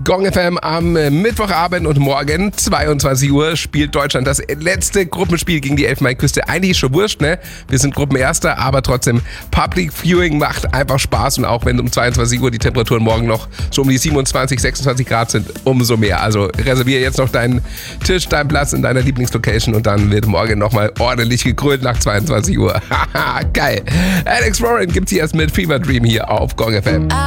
Gong FM am Mittwochabend und morgen 22 Uhr spielt Deutschland das letzte Gruppenspiel gegen die Elfenbeinküste. Eigentlich ist schon wurscht, ne? Wir sind Gruppenerster, aber trotzdem Public Viewing macht einfach Spaß und auch wenn um 22 Uhr die Temperaturen morgen noch so um die 27, 26 Grad sind, umso mehr. Also reserviere jetzt noch deinen Tisch, deinen Platz in deiner Lieblingslocation und dann wird morgen nochmal ordentlich gegrölt nach 22 Uhr. Haha, geil. Alex Warren gibt's hier erst mit Fever Dream hier auf Gong FM.